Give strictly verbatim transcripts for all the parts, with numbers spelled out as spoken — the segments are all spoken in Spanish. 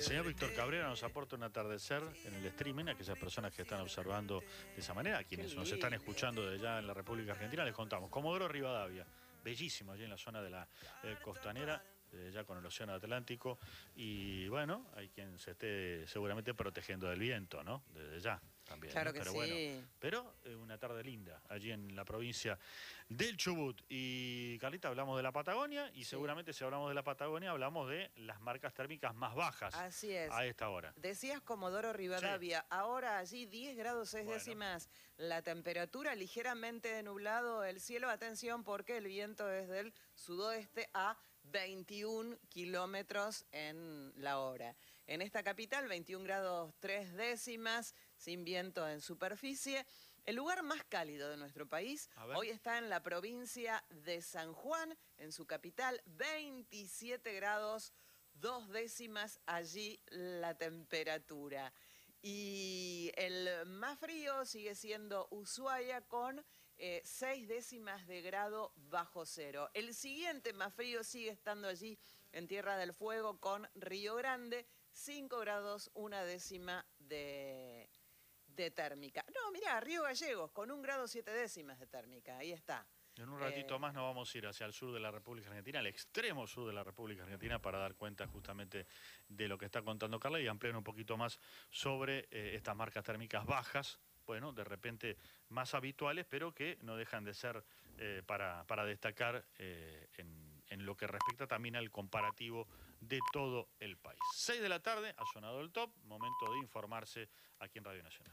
señor Víctor Cabrera nos aporta un atardecer en el streaming, a aquellas personas que están observando de esa manera, a quienes nos están escuchando de allá en la República Argentina, les contamos. Comodoro Rivadavia, bellísimo allí en la zona de la eh, costanera, eh, ya con el océano Atlántico, y bueno, hay quien se esté seguramente protegiendo del viento, ¿no? Desde ya. También, claro ¿no? que Pero sí. bueno, pero eh, una tarde linda allí en la provincia del Chubut. Y Carlita, hablamos de la Patagonia y sí, seguramente si hablamos de la Patagonia hablamos de las marcas térmicas más bajas. Así es. A esta hora. Decías Comodoro Rivadavia, sí. Ahora allí diez grados seis bueno. décimas la temperatura, ligeramente nublado el cielo. Atención porque el viento es del sudoeste a veintiún kilómetros en la hora. En esta capital, veintiún grados tres décimas, sin viento en superficie. El lugar más cálido de nuestro país hoy está en la provincia de San Juan, en su capital, veintisiete grados dos décimas allí la temperatura. Y el más frío sigue siendo Ushuaia con eh, seis décimas de grado bajo cero. El siguiente más frío sigue estando allí en Tierra del Fuego con Río Grande, cinco grados una décima de, de térmica. No, mirá, Río Gallegos con un grado siete décimas de térmica, ahí está. En un ratito eh, más nos vamos a ir hacia el sur de la República Argentina, al extremo sur de la República Argentina, para dar cuenta justamente de lo que está contando Carla y ampliar un poquito más sobre eh, estas marcas térmicas bajas, bueno, de repente más habituales, pero que no dejan de ser eh, para, para destacar eh, en, en lo que respecta también al comparativo de todo el país. seis de la tarde, ha sonado el top, momento de informarse aquí en Radio Nacional.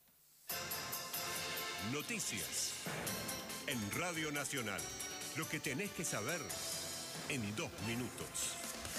Noticias. En Radio Nacional, lo que tenés que saber en dos minutos.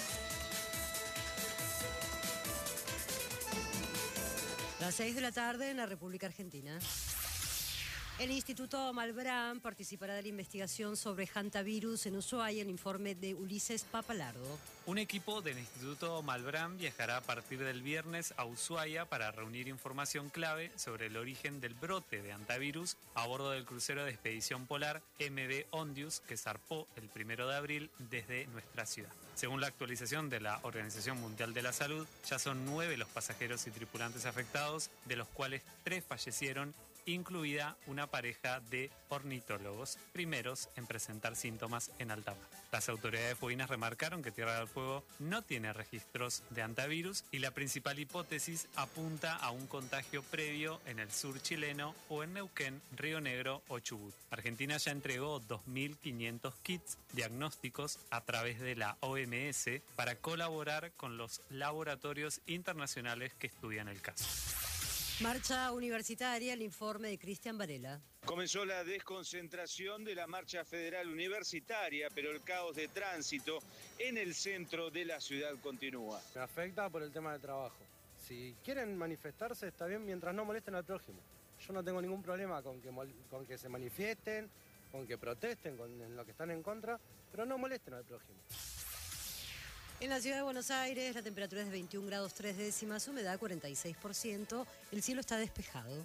Las seis de la tarde en la República Argentina. El Instituto Malbrán participará de la investigación sobre hantavirus en Ushuaia, el informe de Ulises Papalardo. Un equipo del Instituto Malbrán viajará a partir del viernes a Ushuaia para reunir información clave sobre el origen del brote de hantavirus a bordo del crucero de expedición polar M V Ondius, que zarpó el primero de abril desde nuestra ciudad. Según la actualización de la Organización Mundial de la Salud, ya son nueve los pasajeros y tripulantes afectados, de los cuales tres fallecieron, incluida una pareja de ornitólogos, primeros en presentar síntomas en alta mar. Las autoridades fueguinas remarcaron que Tierra del Fuego no tiene registros de hantavirus y la principal hipótesis apunta a un contagio previo en el sur chileno o en Neuquén, Río Negro o Chubut. Argentina ya entregó dos mil quinientos kits diagnósticos a través de la O M S para colaborar con los laboratorios internacionales que estudian el caso. Marcha universitaria, el informe de Cristian Varela. Comenzó la desconcentración de la marcha federal universitaria, pero el caos de tránsito en el centro de la ciudad continúa. Me afecta por el tema del trabajo. Si quieren manifestarse está bien mientras no molesten al prójimo. Yo no tengo ningún problema con que, con que se manifiesten, con que protesten con en lo que están en contra, pero no molesten al prójimo. En la ciudad de Buenos Aires la temperatura es de veintiún grados tres décimas, humedad cuarenta y seis por ciento, el cielo está despejado.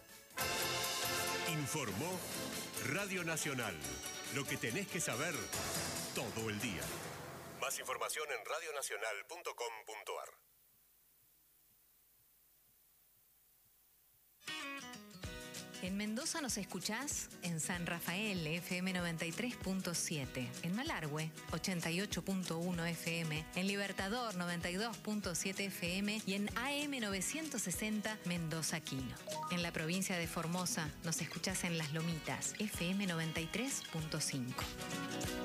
Informó Radio Nacional, lo que tenés que saber todo el día. Más información en radio nacional punto com punto ar. En Mendoza nos escuchás en San Rafael, F M noventa y tres punto siete, en Malargüe, ochenta y ocho punto uno F M, en Libertador, noventa y dos punto siete F M y en A M novecientos sesenta Mendoza Quino. En la provincia de Formosa nos escuchás en Las Lomitas, F M noventa y tres punto cinco.